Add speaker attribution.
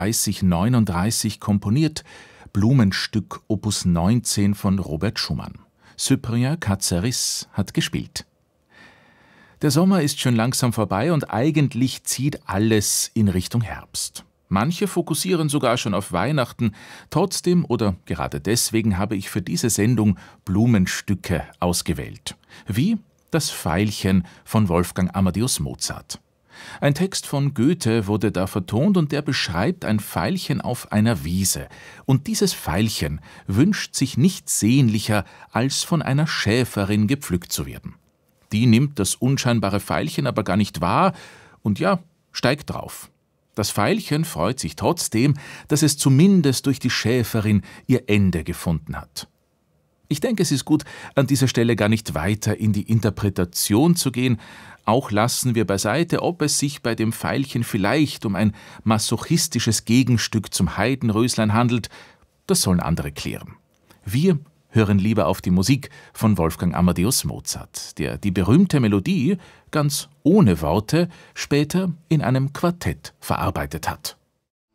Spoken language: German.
Speaker 1: 3039 komponiert, Blumenstück Opus 19 von Robert Schumann. Cyprien Katsaris hat gespielt. Der Sommer ist schon langsam vorbei und eigentlich zieht alles in Richtung Herbst. Manche fokussieren sogar schon auf Weihnachten. Trotzdem oder gerade deswegen habe ich für diese Sendung Blumenstücke ausgewählt. Wie das Veilchen von Wolfgang Amadeus Mozart. Ein Text von Goethe wurde da vertont und der beschreibt ein Veilchen auf einer Wiese. Und dieses Veilchen wünscht sich nichts sehnlicher, als von einer Schäferin gepflückt zu werden. Die nimmt das unscheinbare Veilchen aber gar nicht wahr und ja, steigt drauf. Das Veilchen freut sich trotzdem, dass es zumindest durch die Schäferin ihr Ende gefunden hat. Ich denke, es ist gut, an dieser Stelle gar nicht weiter in die Interpretation zu gehen. Auch lassen wir beiseite, ob es sich bei dem Veilchen vielleicht um ein masochistisches Gegenstück zum Heidenröslein handelt. Das sollen andere klären. Wir hören lieber auf die Musik von Wolfgang Amadeus Mozart, der die berühmte Melodie, ganz ohne Worte, später in einem Quartett verarbeitet hat.